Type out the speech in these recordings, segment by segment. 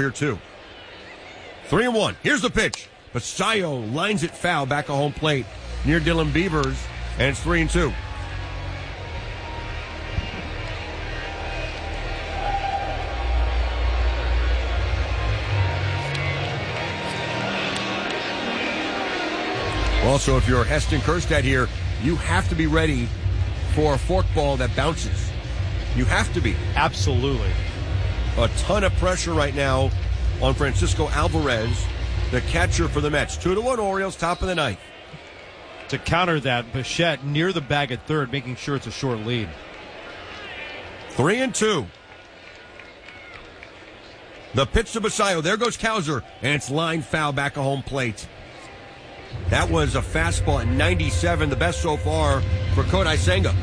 here, too. 3-1. Here's the pitch. Basayo lines it foul back at home plate near Dylan Beavers, and it's 3-2. Also, if you're Heston Kjerstad here, you have to be ready for a forkball that bounces. You have to be. Absolutely. A ton of pressure right now on Francisco Alvarez, the catcher for the Mets. 2-1 Orioles, top of the ninth. To counter that, Bichette near the bag at third, making sure it's a short lead. 3-2. The pitch to Basayo. There goes Cowser, and it's line foul back at home plate. That was a fastball at 97, the best so far for Kodai Senga.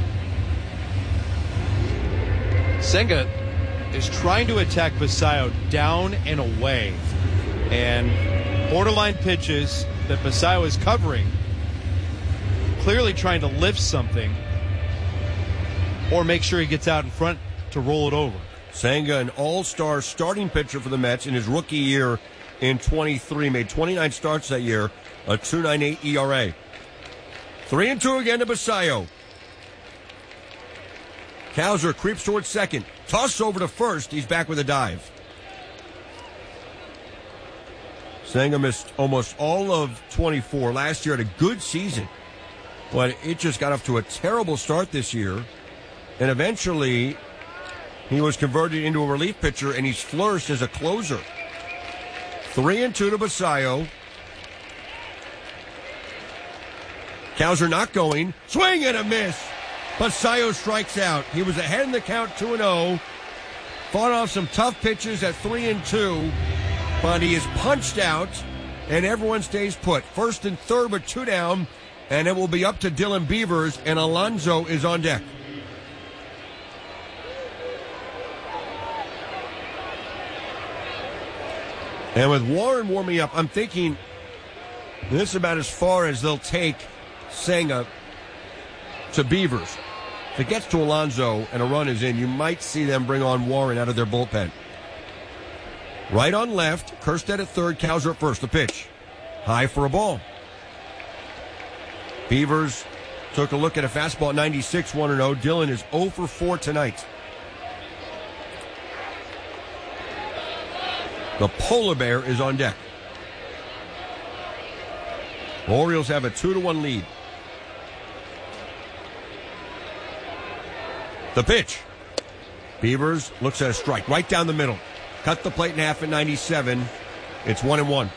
Senga is trying to attack Basayo down and away. And borderline pitches that Basayo is covering, clearly trying to lift something or make sure he gets out in front to roll it over. Senga, an all-star starting pitcher for the Mets in his rookie year in 23, made 29 starts that year, a 2.98 ERA. 3-2 again to Basayo. Cowser creeps towards second. Toss over to first. He's back with a dive. Senga missed almost all of 24. Last year had a good season, but it just got off to a terrible start this year. And eventually, he was converted into a relief pitcher, and he's flourished as a closer. 3-2 to Basayo. Cowser not going. Swing and a miss. Basayo strikes out. He was ahead in the count 2-0. Fought off some tough pitches at 3-2. But he is punched out, and everyone stays put. First and third, but 2 down. And it will be up to Dylan Beavers, and Alonso is on deck. And with Warren warming up, I'm thinking this is about as far as they'll take Senga to Beavers. If it gets to Alonso and a run is in, you might see them bring on Warren out of their bullpen. Right on left, Kjerstad at third, Cowser at first. The pitch. High for a ball. Beavers took a look at a fastball at 96, 1-0. Dylan is 0 for 4 tonight. The polar bear is on deck. Orioles have a 2-1 lead. The pitch. Beavers looks at a strike right down the middle. Cut the plate in half at 97. It's 1-1.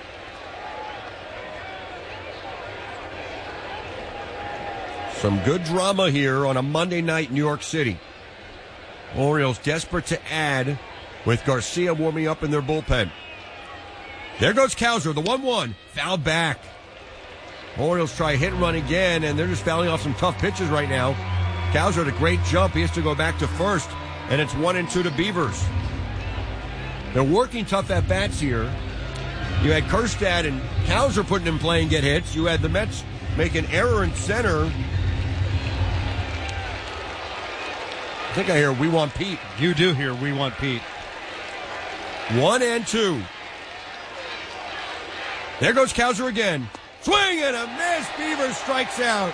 Some good drama here on a Monday night in New York City. Orioles desperate to add with Garcia warming up in their bullpen. There goes Cowser, the 1-1. Fouled back. Orioles try hit and run again, and they're just fouling off some tough pitches right now. Cowser had a great jump. He has to go back to first, and it's 1-2 to Beavers. They're working tough at-bats here. You had Kjerstad and Cowser putting in play and get hits. You had the Mets make an error in center. I think I hear "We Want Pete." You do hear "We Want Pete." 1-2. There goes Cowser again. Swing and a miss. Beavers strikes out.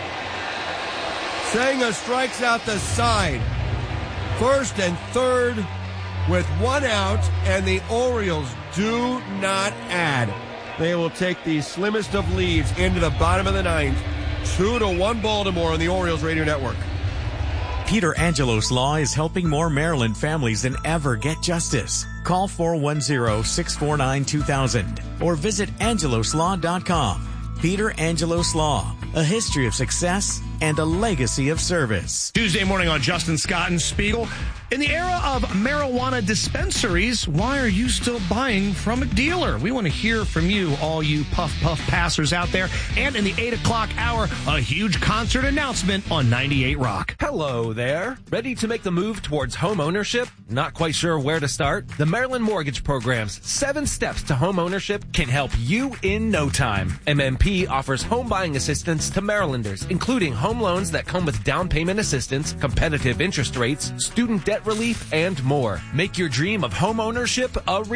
Senga strikes out the side. First and third with 1 out, and the Orioles do not add. They will take the slimmest of leads into the bottom of the ninth. 2-1 Baltimore on the Orioles Radio Network. Peter Angelos Law is helping more Maryland families than ever get justice. Call 410-649-2000 or visit angeloslaw.com. Peter Angelos Law, a history of success and a legacy of service. Tuesday morning on Justin Scott and Spiegel. In the era of marijuana dispensaries, why are you still buying from a dealer? We want to hear from you, all you puff passers out there. And in the 8 o'clock hour, a huge concert announcement on 98 Rock. Hello there. Ready to make the move towards home ownership? Not quite sure where to start? The Maryland Mortgage Program's 7 Steps to Home Ownership can help you in no time. MMP offers home buying assistance to Marylanders, including home loans that come with down payment assistance, competitive interest rates, student debt relief, and more. Make your dream of home ownership a reality.